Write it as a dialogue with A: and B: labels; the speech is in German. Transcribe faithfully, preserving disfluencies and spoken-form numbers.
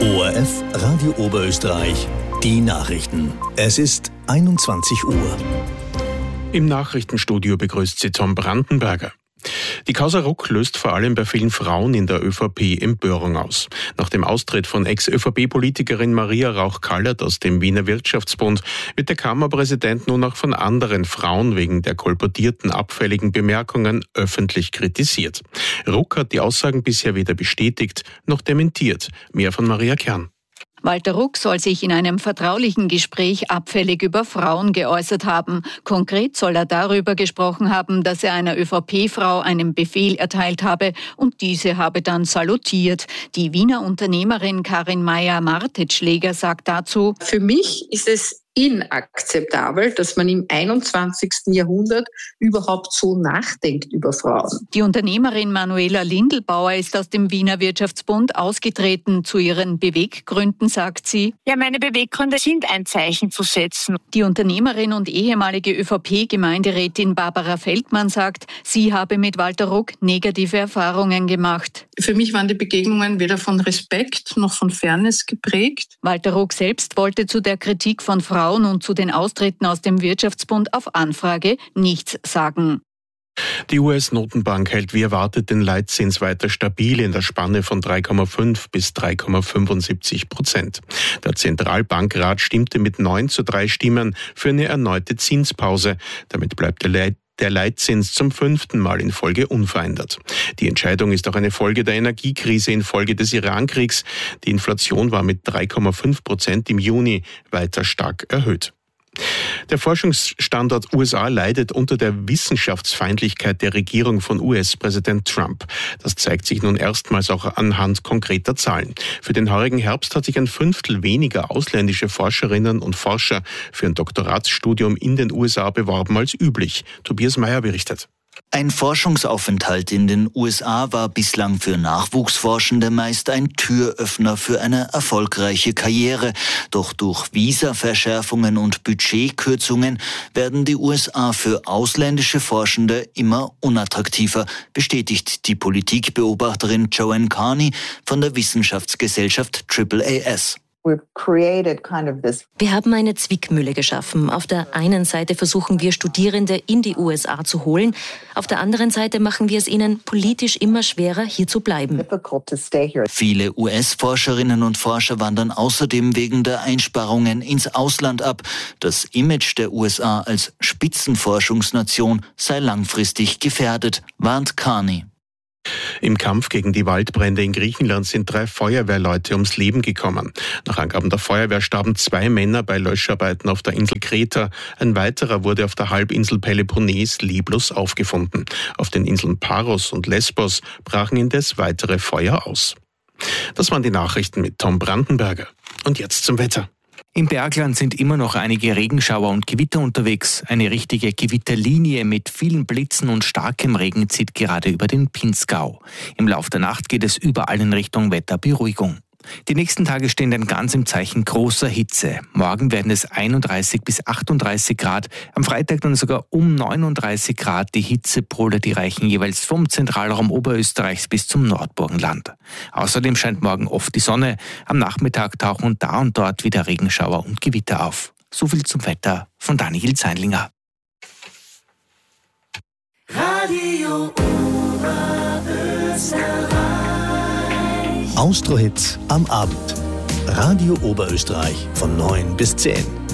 A: O R F Radio Oberösterreich, die Nachrichten. Es ist einundzwanzig Uhr.
B: Im Nachrichtenstudio begrüßt sie Tom Brandenberger. Die Causa Ruck löst vor allem bei vielen Frauen in der ÖVP Empörung aus. Nach dem Austritt von Ex-ÖVP-Politikerin Maria Rauch-Kallert aus dem Wiener Wirtschaftsbund wird der Kammerpräsident nun auch von anderen Frauen wegen der kolportierten abfälligen Bemerkungen öffentlich kritisiert. Ruck hat die Aussagen bisher weder bestätigt noch dementiert. Mehr von Maria Kern.
C: Walter Ruck soll sich in einem vertraulichen Gespräch abfällig über Frauen geäußert haben. Konkret soll er darüber gesprochen haben, dass er einer ÖVP-Frau einen Befehl erteilt habe und diese habe dann salutiert. Die Wiener Unternehmerin Karin Meyer-Martetschläger sagt dazu:
D: Für mich ist es inakzeptabel, dass man im einundzwanzigsten Jahrhundert überhaupt so nachdenkt über Frauen.
C: Die Unternehmerin Manuela Lindelbauer ist aus dem Wiener Wirtschaftsbund ausgetreten. Zu ihren Beweggründen sagt sie:
E: Ja, meine Beweggründe sind, ein Zeichen zu setzen.
C: Die Unternehmerin und ehemalige ÖVP-Gemeinderätin Barbara Feldmann sagt, sie habe mit Walter Ruck negative Erfahrungen gemacht.
D: Für mich waren die Begegnungen weder von Respekt noch von Fairness geprägt.
C: Walter Ruck selbst wollte zu der Kritik von Frauen und zu den Austritten aus dem Wirtschaftsbund auf Anfrage nichts sagen.
B: Die U S-Notenbank hält wie erwartet den Leitzins weiter stabil in der Spanne von drei Komma fünf bis drei Komma fünfundsiebzig Prozent. Der Zentralbankrat stimmte mit neun zu drei Stimmen für eine erneute Zinspause. Damit bleibt der Leit Der Leitzins zum fünften Mal in Folge unverändert. Die Entscheidung ist auch eine Folge der Energiekrise infolge des Irankriegs. Die Inflation war mit drei Komma fünf Prozent im Juni weiter stark erhöht. Der Forschungsstandort U S A leidet unter der Wissenschaftsfeindlichkeit der Regierung von U S-Präsident Trump. Das zeigt sich nun erstmals auch anhand konkreter Zahlen. Für den heurigen Herbst hat sich ein Fünftel weniger ausländische Forscherinnen und Forscher für ein Doktoratsstudium in den U S A beworben als üblich. Tobias Meyer berichtet.
F: Ein Forschungsaufenthalt in den U S A war bislang für Nachwuchsforschende meist ein Türöffner für eine erfolgreiche Karriere. Doch durch Visaverschärfungen und Budgetkürzungen werden die U S A für ausländische Forschende immer unattraktiver, bestätigt die Politikbeobachterin Joanne Carney von der Wissenschaftsgesellschaft Triple A S.
G: Wir haben eine Zwickmühle geschaffen. Auf der einen Seite versuchen wir, Studierende in die U S A zu holen. Auf der anderen Seite machen wir es ihnen politisch immer schwerer, hier zu bleiben.
F: Viele U S-Forscherinnen und Forscher wandern außerdem wegen der Einsparungen ins Ausland ab. Das Image der U S A als Spitzenforschungsnation sei langfristig gefährdet, warnt Carney.
B: Im Kampf gegen die Waldbrände in Griechenland sind drei Feuerwehrleute ums Leben gekommen. Nach Angaben der Feuerwehr starben zwei Männer bei Löscharbeiten auf der Insel Kreta. Ein weiterer wurde auf der Halbinsel Peloponnes leblos aufgefunden. Auf den Inseln Paros und Lesbos brachen indes weitere Feuer aus. Das waren die Nachrichten mit Tom Brandenberger. Und jetzt zum Wetter.
H: Im Bergland sind immer noch einige Regenschauer und Gewitter unterwegs. Eine richtige Gewitterlinie mit vielen Blitzen und starkem Regen zieht gerade über den Pinzgau. Im Lauf der Nacht geht es überall in Richtung Wetterberuhigung. Die nächsten Tage stehen dann ganz im Zeichen großer Hitze. Morgen werden es einunddreißig bis achtunddreißig Grad, am Freitag dann sogar um neununddreißig Grad. Die Hitzepole, die reichen jeweils vom Zentralraum Oberösterreichs bis zum Nordburgenland. Außerdem scheint morgen oft die Sonne. Am Nachmittag tauchen da und dort wieder Regenschauer und Gewitter auf. So viel zum Wetter von Daniel Zeinlinger.
I: Radio Oberösterreich.
A: Austro-Hits am Abend. Radio Oberösterreich von neun bis zehn.